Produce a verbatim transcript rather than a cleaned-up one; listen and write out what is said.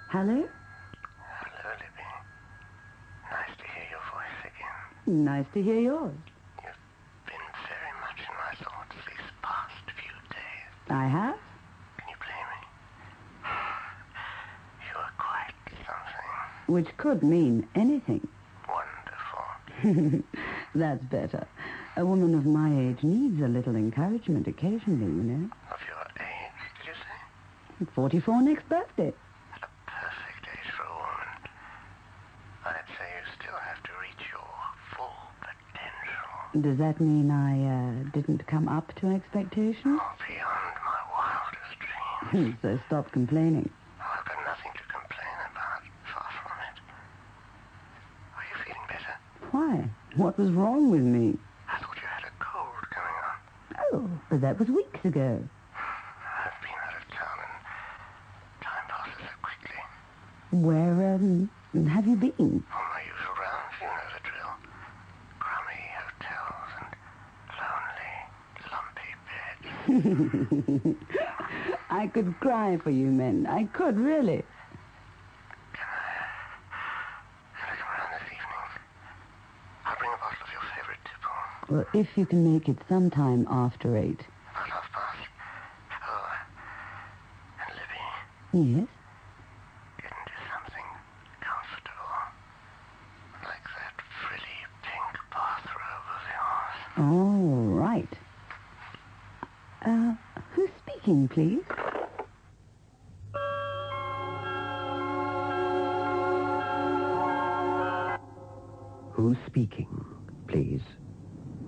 Hello? Hello, Libby. Nice to hear your voice again. Nice to hear yours. You've been very much in my thoughts these past few days. I have? Can you blame me? You are quite something. Which could mean anything. Wonderful. That's better. A woman of my age needs a little encouragement occasionally, you know. Of your age, did you say? forty-four next birthday. A perfect age for a woman. I'd say you still have to reach your full potential. Does that mean I uh, didn't come up to expectation? Oh, beyond my wildest dreams. So stop complaining. Oh, I've got nothing to complain about. Far from it. Are you feeling better? Why? What was wrong with me? I thought you had a cold coming on. Oh, but that was weeks ago. I've been out of town and time passes so quickly. Where, um, have you been? On my usual rounds, you know the drill. Crummy hotels and lonely, lumpy beds. I could cry for you men. I could, really. Can I come around this evening? I'll bring a bottle of your favorite tipple. Well, if you can make it sometime after eight. About half past. Oh, and Libby, Yes? get into something comfortable. Like that frilly pink bathrobe of yours. All right. Uh, who's speaking, please? Who's speaking, please?